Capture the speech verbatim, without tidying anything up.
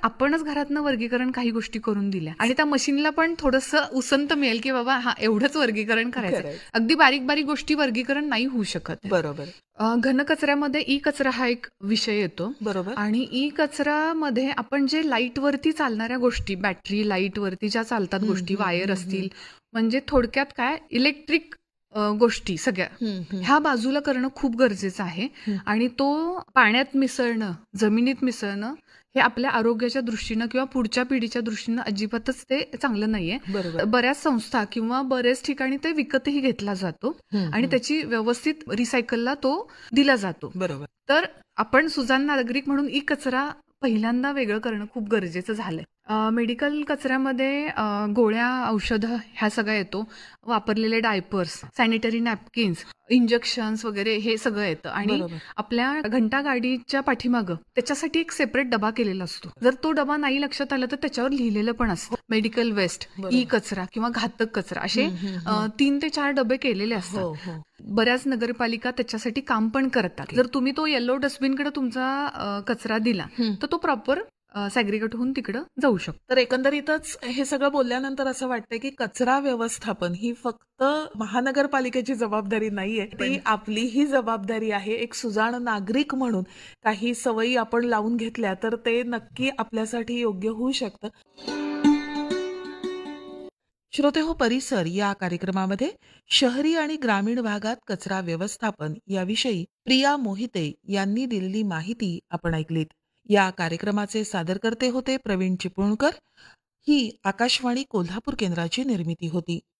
आपणच घरातनं वर्गीकरण काही गोष्टी करून दिल्या आणि त्या मशीनला पण थोडंसं उसंत मिळेल की बाबा हा एवढंच वर्गीकरण करायचं. करायचं. अगदी बारीक बारीक गोष्टी वर्गीकरण नाही होऊ शकत. बरोबर अ, घनकचऱ्यामध्ये ई कचरा हा एक विषय येतो बरोबर आणि ई कचरामध्ये आपण जे लाईटवरती चालणाऱ्या गोष्टी, बॅटरी लाईटवरती ज्या चालतात हम्म, गोष्टी, हम्म, वायर हम्म, असतील, म्हणजे थोडक्यात काय इलेक्ट्रिक गोष्टी सगळ्या हम्म, हम्म, ह्या बाजूला करणं खूप गरजेचं आहे. हम्म. आणि तो पाण्यात मिसळणं, जमिनीत मिसळणं हे आपल्या आरोग्याच्या दृष्टीनं किंवा पुढच्या पिढीच्या दृष्टीनं अजिबातच ते चांगलं नाहीये. बरोबर बऱ्याच संस्था किंवा बऱ्याच ठिकाणी ते विकतही घेतला जातो हम्म, आणि हम्म. त्याची व्यवस्थित रिसायकलला तो दिला जातो. बरोबर तर आपण सुजाण नागरिक म्हणून ई कचरा पहिल्यांदा वेगळं करणं खूप गरजेचं झालंय. अ, मेडिकल कचऱ्यामध्ये अ, गोळ्या, औषधं ह्या सगळं येतो. वापरलेले डायपर्स, सॅनिटरी नॅपकिन्स, इंजेक्शन्स वगैरे हे सगळं येतं आणि बरोबर आपल्या घंटा गाडीच्या पाठीमागं त्याच्यासाठी एक सेपरेट डबा केलेला असतो. जर तो डबा नाही लक्षात आला तर त्याच्यावर लिहिलेलं पण असतं मेडिकल वेस्ट, बरोबर. ई कचरा किंवा घातक कचरा असे हम्म, हम्म, अ, हम्म. तीन ते चार डबे केलेले हो असतात. हो बऱ्याच नगरपालिका त्याच्यासाठी काम पण करतात. ओके. जर तुम्ही तो येलो डस्टबिनकडे तुमचा अ, कचरा दिला हम्म. तर तो प्रॉपर सॅग्रिगेट होऊन तिकडं जाऊ शकतो. तर एकंदरीतच हे सगळं बोलल्यानंतर असं वाटतंय की कचरा व्यवस्थापन ही फक्त महानगरपालिकेची जबाबदारी नाहीये, ती आपलीही जबाबदारी आहे. एक सुजाण नागरिक म्हणून काही सवयी आपण लावून घेतल्या तर ते नक्की आपल्यासाठी योग्य होऊ शकतं. श्रोते हो, परिसर या कार्यक्रमामध्ये शहरी आणि ग्रामीण भागात कचरा व्यवस्थापन याविषयी प्रिया मोहिते यांनी दिलेली माहिती आपण ऐकलीत. या कार्यक्रमाचे सादरकर्ते होते प्रवीण चिपळूणकर. ही आकाशवाणी कोल्हापूर केंद्राची निर्मिती होती.